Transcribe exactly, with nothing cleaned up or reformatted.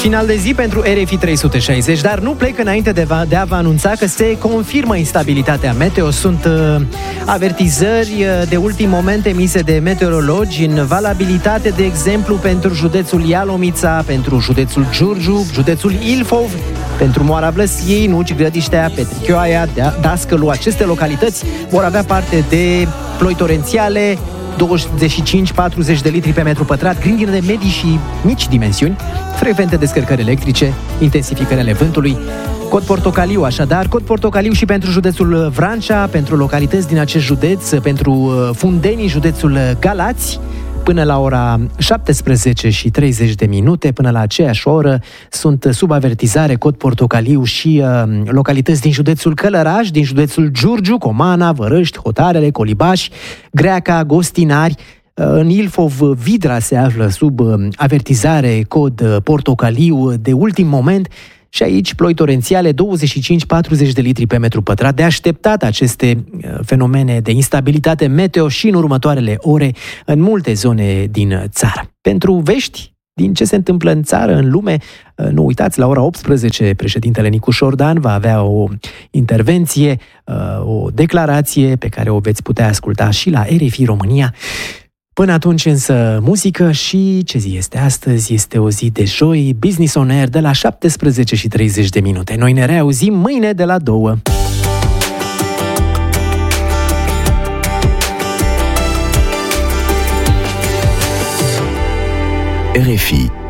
Final de zi pentru R F I trei sute șaizeci, dar nu plec înainte de, va, de a vă anunța că se confirmă instabilitatea meteo. Sunt uh, avertizări uh, de ultim moment emise de meteorologi în valabilitate, de exemplu, pentru județul Ialomița, pentru județul Giurgiu, județul Ilfov, pentru Moara Blăsiei, Nuci, Grădiștea, Petrichioaia, Dascălu. Aceste localități vor avea parte de ploi torențiale, douăzeci și cinci patruzeci de litri pe metru pătrat, grindine de medii și mici dimensiuni, frecvente descărcări electrice, intensificări ale vântului. Cod portocaliu, așadar, cod portocaliu și pentru județul Vrancea, pentru localități din acest județ, pentru Fundenii, județul Galați. Până la ora șaptesprezece și treizeci de minute, până la aceeași oră, sunt sub avertizare cod portocaliu și uh, localități din județul Călăraș, din județul Giurgiu, Comana, Vărăști, Hotarele, Colibaș, Greaca, Gostinari. Uh, în Ilfov, Vidra se află sub uh, avertizare cod portocaliu de ultim moment. Și aici ploi torențiale, douăzeci și cinci patruzeci de litri pe metru pătrat. De așteptat aceste fenomene de instabilitate meteo și în următoarele ore în multe zone din țară. Pentru vești din ce se întâmplă în țară, în lume, nu uitați, la ora optsprezece, președintele Nicu Șordan va avea o intervenție, o declarație pe care o veți putea asculta și la R F I România. Până atunci însă muzică și ce zi este astăzi? Este o zi de joi, Business on Air de la șaptesprezece și treizeci de minute. Noi ne reauzim mâine de la două. R F I